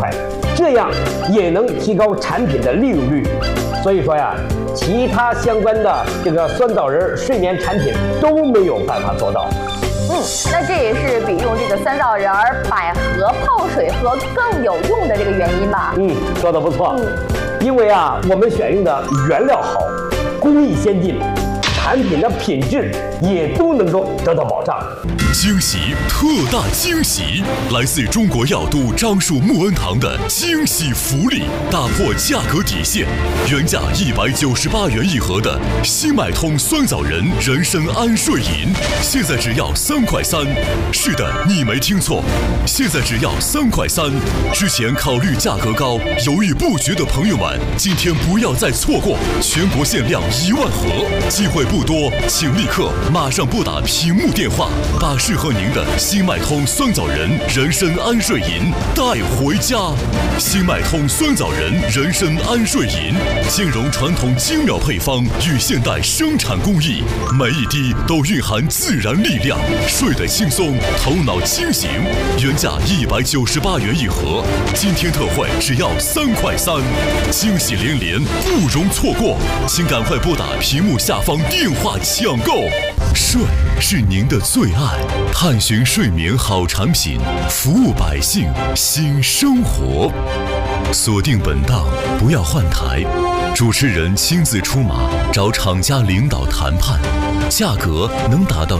快，这样也能提高产品的利用率。所以说呀，其他相关的这个酸枣仁睡眠产品都没有办法做到。 那这也是比用这个酸枣仁、百合泡水喝更有用的这个原因吧？ 说得不错。因为啊，我们选用的原料好，工艺先进，产品的品质也都能够得到保障。 惊喜，特大惊喜！来自中国药都樟树木恩堂的惊喜福利，打破价格底线，原价198元一盒的新麦通酸枣仁人参安睡饮，现在只要3块3。是的，你没听错，现在只要3块3。之前考虑价格高，犹豫不决的朋友们，今天不要再错过，全国限量1万盒，机会不多，请立刻马上拨打屏幕电话，把适合您的新麦通酸枣仁人参安睡饮带回家。新麦通酸枣仁人参安睡饮兼容传统精妙配方与现代生产工艺，每一滴都蕴含自然力量，睡得轻松，头脑清醒。原价198元一盒，今天特惠只要3块3，惊喜连连，不容错过，请赶快拨打屏幕下方电话抢购。睡是您的最爱，探寻睡眠好产品，服务百姓新生活。锁定本档，不要换台，主持人亲自出马，找厂家领导谈判，价格能达到